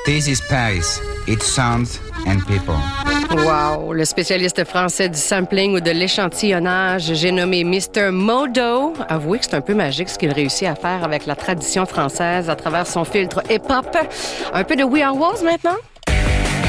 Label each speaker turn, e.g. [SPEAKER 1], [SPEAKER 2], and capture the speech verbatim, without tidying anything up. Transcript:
[SPEAKER 1] This is Paris. Its sounds and people.
[SPEAKER 2] Wow! Le spécialiste français du sampling ou de l'échantillonnage, j'ai nommé mister Modo. Avouez que c'est un peu magique ce qu'il réussit à faire avec la tradition française à travers son filtre hip-hop. Un peu de We Are Walls maintenant?